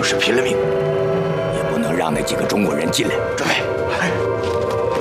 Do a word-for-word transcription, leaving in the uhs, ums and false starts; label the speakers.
Speaker 1: 就是拼了命，也不能让那几个中国人进来。
Speaker 2: 准备。